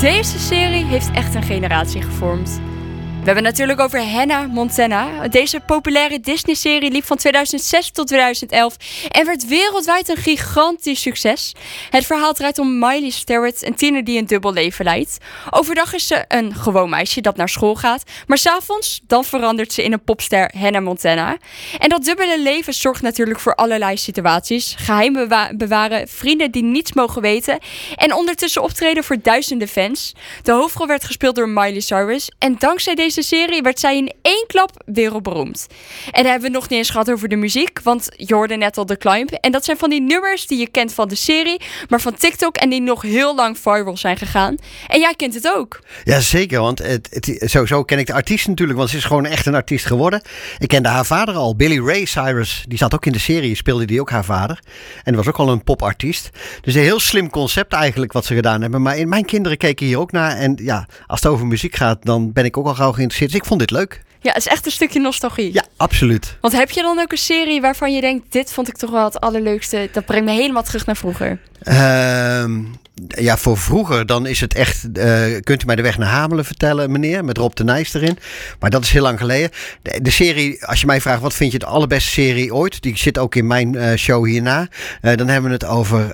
Deze serie heeft echt een generatie gevormd. We hebben het natuurlijk over Hannah Montana. Deze populaire Disney-serie liep van 2006 tot 2011 en werd wereldwijd een gigantisch succes. Het verhaal draait om Miley Sterrett, een tiener die een dubbel leven leidt. Overdag is ze een gewoon meisje dat naar school gaat, maar 's avonds dan verandert ze in een popster Hannah Montana. En dat dubbele leven zorgt natuurlijk voor allerlei situaties. Geheim bewaren, vrienden die niets mogen weten en ondertussen optreden voor duizenden fans. De hoofdrol werd gespeeld door Miley Cyrus en dankzij deze serie werd zij in één klap wereldberoemd. En dan hebben we het nog niet eens gehad over de muziek, want je hoorde net al The Climb. En dat zijn van die nummers die je kent van de serie, maar van TikTok en die nog heel lang viral zijn gegaan. En jij kent het ook. Ja, zeker, want sowieso ken ik de artiest natuurlijk, want ze is gewoon echt een artiest geworden. Ik kende haar vader al, Billy Ray Cyrus, die zat ook in de serie, speelde die ook haar vader. En was ook al een popartiest. Dus een heel slim concept eigenlijk wat ze gedaan hebben. Maar mijn kinderen keken hier ook naar en ja, als het over muziek gaat, dan ben ik ook al gauw geïnteresseerd. Dus ik vond dit leuk. Ja, het is echt een stukje nostalgie. Ja, absoluut. Want heb je dan ook een serie waarvan je denkt, dit vond ik toch wel het allerleukste, dat brengt me helemaal terug naar vroeger? Ja, voor vroeger dan is het echt, kunt u mij de weg naar Hamelen vertellen, meneer, met Rob de Nijs erin. Maar dat is heel lang geleden. De serie, als je mij vraagt, wat vind je de allerbeste serie ooit? Die zit ook in mijn show hierna. Dan hebben we het over,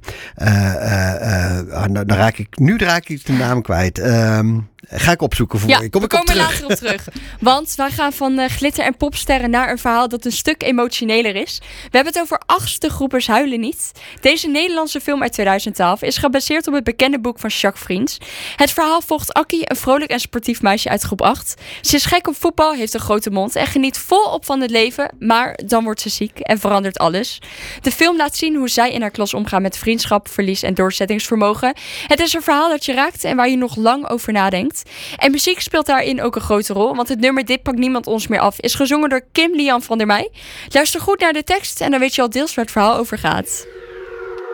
nu raak ik de naam kwijt. Ga ik opzoeken voor je. We komen later op terug. Want wij gaan van glitter en popsterren naar een verhaal dat een stuk emotioneler is. We hebben het over Achtste Groepers Huilen Niet. Deze Nederlandse film uit 2012 is gebaseerd op het bekende boek van Jacques Vriends. Het verhaal volgt Akkie, een vrolijk en sportief meisje uit groep 8. Ze is gek op voetbal, heeft een grote mond en geniet volop van het leven. Maar dan wordt ze ziek en verandert alles. De film laat zien hoe zij in haar klas omgaat met vriendschap, verlies en doorzettingsvermogen. Het is een verhaal dat je raakt en waar je nog lang over nadenkt. En muziek speelt daarin ook een grote rol, want het nummer Dit pakt niemand ons meer af is gezongen door Kim Lian van der Meij. Luister goed naar de tekst en dan weet je al deels waar het verhaal over gaat.